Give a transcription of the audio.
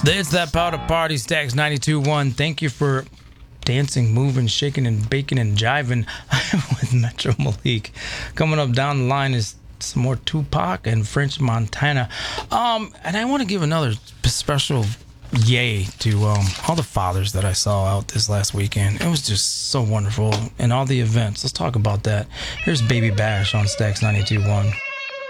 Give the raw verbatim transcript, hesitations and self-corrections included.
It's that powder party, Stacks ninety-two point one. Thank you for dancing, moving, shaking, and baking and jiving with Metro Malik. Coming up down the line is some more Tupac and French Montana. Um, and I want to give another special yay to um, all the fathers that I saw out this last weekend. It was just so wonderful. And all the events. Let's talk about that. Here's Baby Bash on Stacks ninety-two point one.